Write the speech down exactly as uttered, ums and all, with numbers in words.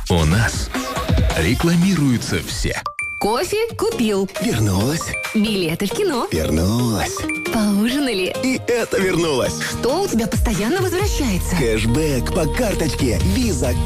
У нас рекламируются все. Кофе купил. Вернулась. Билеты в кино. Вернулась. Поужинали. И это вернулось. Что у тебя постоянно возвращается? Кэшбэк по карточке Visa